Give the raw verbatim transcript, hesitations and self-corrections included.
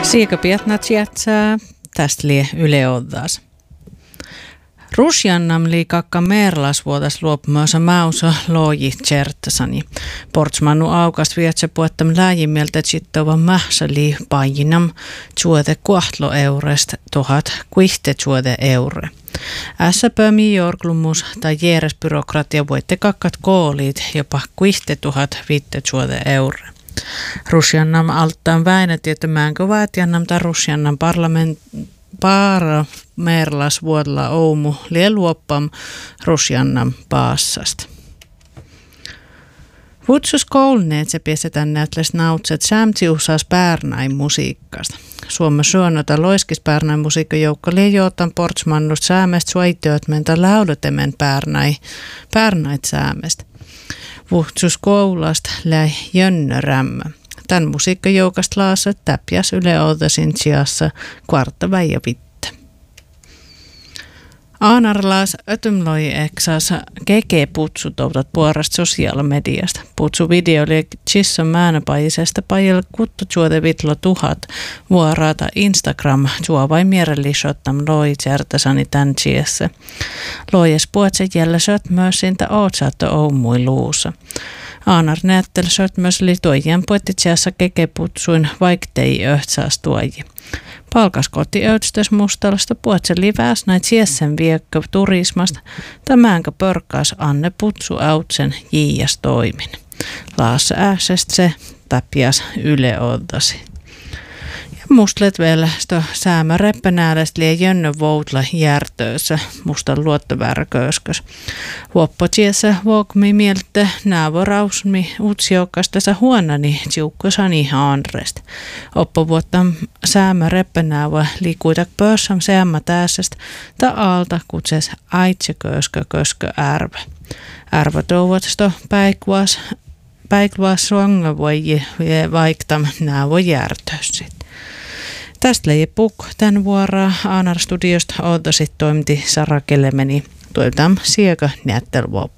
Sieka pietnat jätsää, tästä lie Yle Oddas. Rusiannam liikakka merlas vuotas luopumassa mauso looji tsertasani. Portsmannu aukas vietsä puettam läjimieltä tsittova mähsäli pajinam tsuote kuahtlo eurest tuhat kuihte tsuote eure. S P M jorklumus tai järjesbyrokratia voitte kakkat koolit jopa kuihte tuhat viitte tsuote eure. Rusiannam alttaan väinät, että määnkö vaatiannam tai Rusiannam parlament Paara merlas vuodella oumu lieluoppam Rusiannam paassasta. Vutsus kouluneet se piestetään näytles nautset sämtsiusas Pärnäin musiikkasta. Suomen suonnota loiskis Pärnäin musiikkajoukko liejootan Portsmannust säämestä suaiteot mentä laudatemen Pärnäi, Pärnäit säämestä. Vutsus koulasta läi Jönnörämmä. Tän musiikkajoukasta laassa täpjäs Yle Oddasin sijassa kvarta väijä vitte. Aanarlaas ötymloi eksas keke putsutoutat puorasta sosiaalimediasta. Putsu video oli chisson määnäpajisesta pajalla kuttu tsuote vitlo tuhat vuoraata Instagram tsuo vai mierellisottam loi tsertasani tän chiessä. Loies puotse jällä söt myös siitä ootsaatto oumui luussa. Aanar näytteli söt myös litojen puettitsiassa kekeputsuin vaiktei öhtsaas tuoji. Palkaskoti ötstös mustalasta puotse liväs näit siessen viekkä turismasta, tämänkä pörkkaas Anne Putsu Autsen jiias toimin. Laassa ääsestä se täpiäs Yle Oddasi. Ja mustlet vielä sto säämä reppänäälästä lie jönnö voutla järtöössä mustan luottovärköskös. Vuoppotsiessa vuokmi mieltä näävorausmi utsiokastasa huonani tsiukkosani haanrest. Oppo vuotta säämä reppänäävä liikuitak pörssam säämä tässästä ta alta kutses aitseköskö köskö ärvä. Ärvä touvatsto päikvaas päikvaas suanga voi vaiktam näävo järtöössä. Tästä leije puk tän vuoraa Aanar Studiosta Oddasit toimiti Sara Kelemeni tuoltaan sieka näyttelvuoppa.